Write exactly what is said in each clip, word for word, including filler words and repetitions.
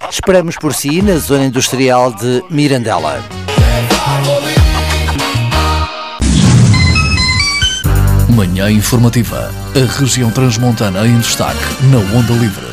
Esperamos por si na zona industrial de Mirandela. Manhã informativa. A região transmontana em destaque na Onda Livre.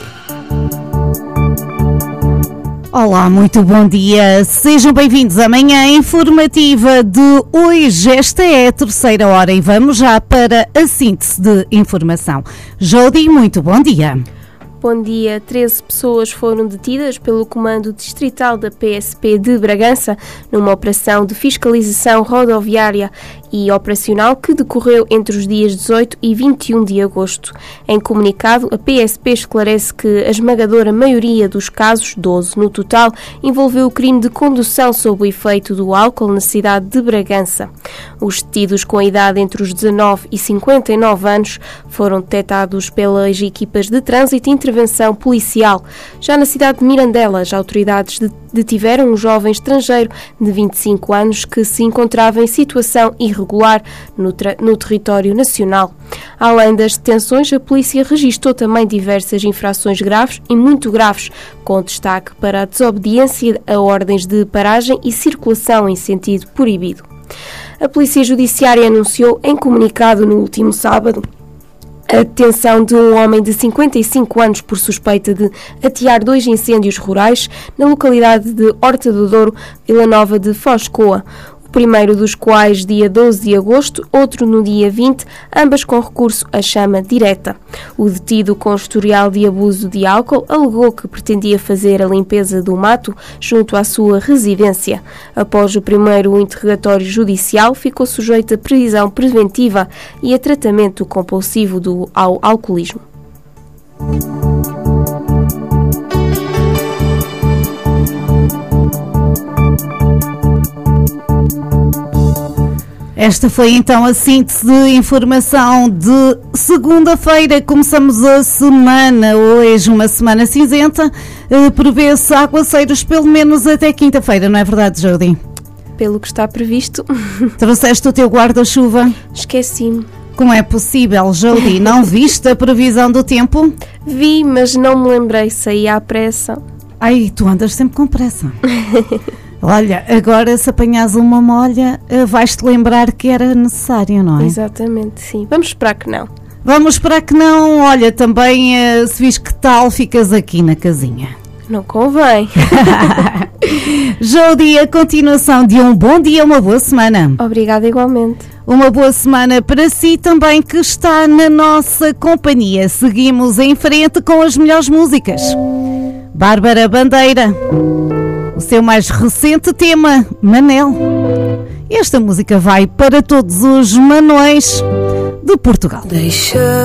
Olá, muito bom dia. Sejam bem-vindos à Manhã Informativa de hoje. Esta é a terceira hora e vamos já para a síntese de informação. Jody, muito bom dia. Bom dia. treze pessoas foram detidas pelo Comando Distrital da P S P de Bragança numa operação de fiscalização rodoviária e operacional que decorreu entre os dias dezoito e vinte e um de agosto. Em comunicado, a P S P esclarece que a esmagadora maioria dos casos, doze no total, envolveu o crime de condução sob o efeito do álcool na cidade de Bragança. Os detidos com a idade entre os dezanove e cinquenta e nove anos foram detectados pelas equipas de trânsito e intervenção policial. Já na cidade de Mirandela, as autoridades detiveram um jovem estrangeiro de vinte e cinco anos que se encontrava em situação irregular no, no território nacional. Além das detenções, a polícia registrou também diversas infrações graves e muito graves, com destaque para a desobediência a ordens de paragem e circulação em sentido proibido. A Polícia Judiciária anunciou em comunicado no último sábado a detenção de um homem de cinquenta e cinco anos por suspeita de atear dois incêndios rurais na localidade de Horta do Douro, Vila Nova de Foscoa. O primeiro dos quais dia doze de agosto, outro no dia vinte, ambas com recurso à chama direta. O detido com historial de abuso de álcool alegou que pretendia fazer a limpeza do mato junto à sua residência. Após o primeiro interrogatório judicial, ficou sujeito a prisão preventiva e a tratamento compulsivo do, ao alcoolismo. Esta foi então a síntese de informação de segunda-feira. Começamos a semana, hoje uma semana cinzenta, prevê-se aguaceiros pelo menos até quinta-feira, não é verdade, Jody? Pelo que está previsto. Trouxeste o teu guarda-chuva? Esqueci-me. Como é possível, Jody? Não viste a previsão do tempo? Vi, mas não me lembrei, saí à pressa. Ai, tu andas sempre com pressa. Olha, agora se apanhas uma molha, vais-te lembrar que era necessário, não é? Exatamente, sim. Vamos esperar que não. Vamos esperar que não. Olha, também, se vis que tal, ficas aqui na casinha. Não convém. Jody, a continuação de um bom dia, uma boa semana. Obrigada igualmente. Uma boa semana para si também que está na nossa companhia. Seguimos em frente com as melhores músicas. Bárbara Bandeira. O seu mais recente tema, Manel. Esta música vai para todos os Manuéis de Portugal. Deixa